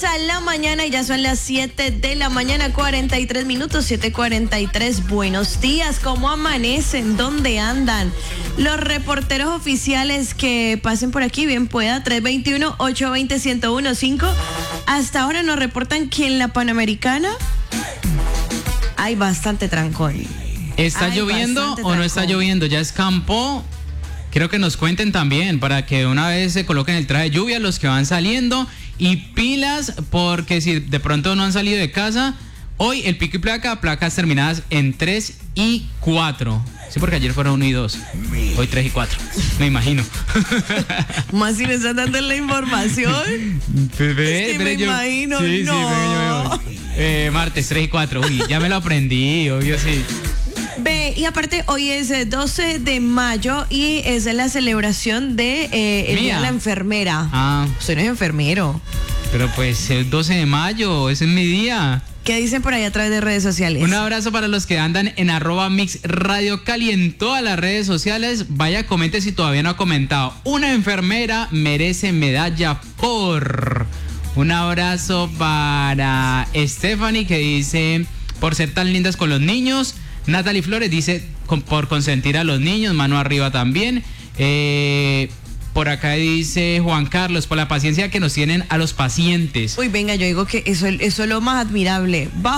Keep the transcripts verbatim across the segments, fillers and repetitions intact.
a la mañana y ya son las siete de la mañana, cuarenta y tres minutos, siete cuarenta y tres. Buenos días, ¿cómo amanecen? ¿Dónde andan? Los reporteros oficiales que pasen por aquí, bien pueda, tres dos uno, ocho dos cero, uno uno cinco. Hasta ahora nos reportan que en la Panamericana hay bastante trancón. ¿Está hay lloviendo o trancón. no está lloviendo? Ya escampó. Quiero que nos cuenten también para que una vez se coloquen el traje de lluvia los que van saliendo y pilas, porque si de pronto no han salido de casa, hoy el pico y placa, placas terminadas en tres y cuatro. Sí, porque ayer fueron uno y dos. Hoy tres y cuatro, me imagino. Más si me están dando la información. Pues ve, Es que pero me yo- imagino, sí, no. Sí, pero yo- eh, martes tres y cuatro. Uy, ya me lo aprendí, obvio sí. Ve, y aparte hoy es eh, doce de mayo y es la celebración de eh, el Mía. día de la enfermera. Ah, Usted no es enfermero. pero pues el doce de mayo, ese es mi día. ¿Qué dicen por ahí a través de redes sociales? Un abrazo para los que andan en arroba Mix Radio Cali en todas las redes sociales. Vaya, comente si todavía no ha comentado. Una enfermera merece medalla por. Un abrazo para Stephanie que dice por ser tan lindas con los niños. Natalie Flores dice con- por consentir a los niños. Mano arriba también. Eh, por acá dice Juan Carlos por la paciencia que nos tienen a los pacientes. Uy, venga, yo digo que eso, eso es lo más admirable. Va.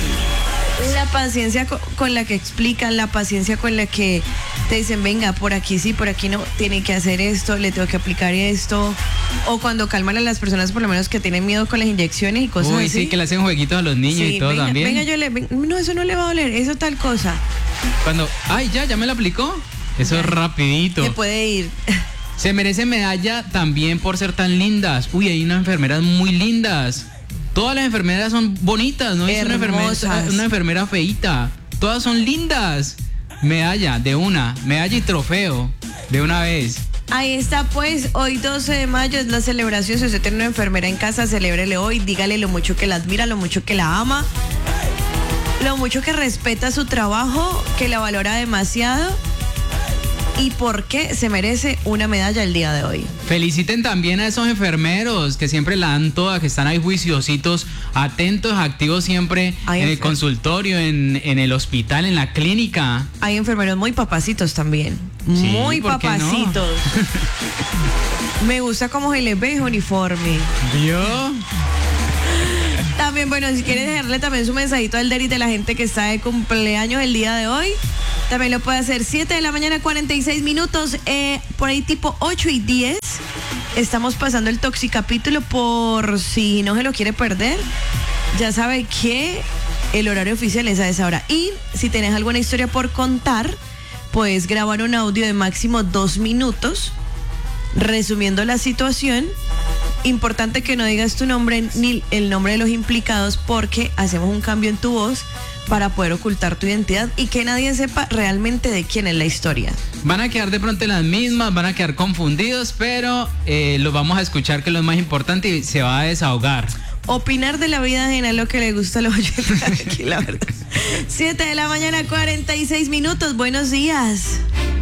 La paciencia co- con la que explican, la paciencia con la que te dicen, venga, por aquí sí, por aquí no, tiene que hacer esto, le tengo que aplicar esto. O cuando calman a las personas, por lo menos que tienen miedo con las inyecciones y cosas Uy, así. sí, que le hacen jueguitos a los niños Sí, y todo venga, también. venga, yo le, ven- no, eso no le va a doler, eso tal cosa. Cuando, ay, ya, ya me lo aplicó. Eso es rapidito. Se puede ir. Se merece medalla también por ser tan lindas. Uy, hay unas enfermeras muy lindas. Todas las enfermeras son bonitas, no es una enfermera, Hermosas. una enfermera feíta. Todas son lindas. Medalla de una, medalla y trofeo de una vez. Ahí está, pues, hoy doce de mayo es la celebración. Si usted tiene una enfermera en casa, celébrele hoy, dígale lo mucho que la admira, lo mucho que la ama, lo mucho que respeta su trabajo, que la valora demasiado y por qué se merece una medalla el día de hoy. Feliciten también a esos enfermeros que siempre la dan toda, que están ahí juiciositos, atentos, activos siempre Ay, en el enfer- consultorio, en, en el hospital, en la clínica. Hay enfermeros muy papacitos también, Sí, muy ¿por qué no? papacitos. Me gusta cómo se les ve ese uniforme. ¿Vio? También, bueno, si quiere dejarle también su mensajito al Deri de la gente que está de cumpleaños el día de hoy, también lo puede hacer. siete de la mañana, cuarenta y seis minutos, eh, por ahí tipo ocho y diez. Estamos pasando el Toxicapítulo por si no se lo quiere perder. Ya sabe que el horario oficial es a esa hora. Y si tenés alguna historia por contar, puedes grabar un audio de máximo dos minutos resumiendo la situación. Importante que no digas tu nombre ni el nombre de los implicados porque hacemos un cambio en tu voz para poder ocultar tu identidad y que nadie sepa realmente de quién es la historia. Van a quedar de pronto en las mismas, van a quedar confundidos, pero eh, lo vamos a escuchar, que es lo más importante, y se va a desahogar. Opinar de la vida ajena es lo que le gusta a los oyentes aquí, la verdad. siete de la mañana, cuarenta y seis minutos. Buenos días.